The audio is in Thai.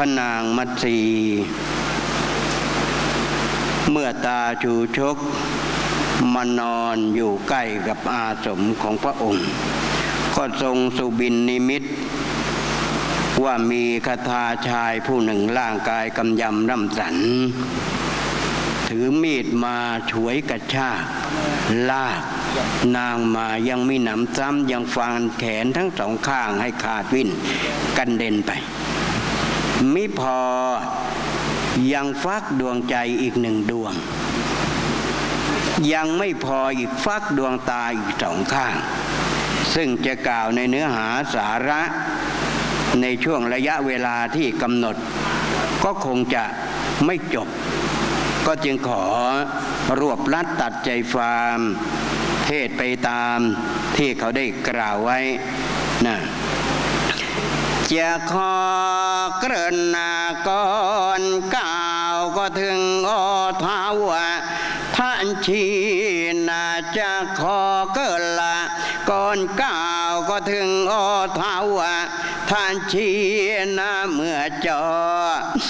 นางมัตสีเมื่อตาชูชกมานอนอยู่ใกล้กับอาสมของพระองค์ก็ทรงสุบินนิมิตว่ามีคทาชายผู้หนึ่งร่างกายกำยำร่ำสันถือมีดมาฉวยกระชากลากนางมายังมีหนำซ้ำยังฟันแขนทั้งสองข้างให้ขาดวิ่นกันเด็นไปมิพอยังฟักดวงใจอีกหนึ่งดวงยังไม่พออีกฟักดวงตาอีกสองข้างซึ่งจะกล่าวในเนื้อหาสาระในช่วงระยะเวลาที่กำหนดก็คงจะไม่จบก็จึงขอรวบลัดตัดใจความเทศไปตามที่เขาได้กล่าวไว้นะจะขอกรณาก่อนกล่าวก็ถึงโอทาวะท่านชีนาจะขอเกิดละก่อนกล่าวก็ถึงโอทาวะท่านชีนาเมื่อจอ